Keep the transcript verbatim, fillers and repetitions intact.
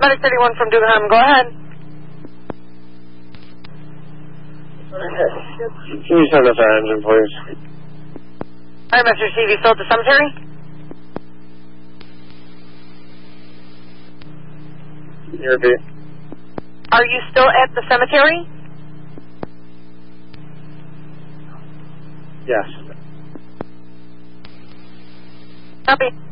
Medic thirty-one from Duggenham, go ahead. Can you send us our engine, please? Alright, Mister Steve, you still at the cemetery? Can you repeat? Are you still at the cemetery? Yes. Copy.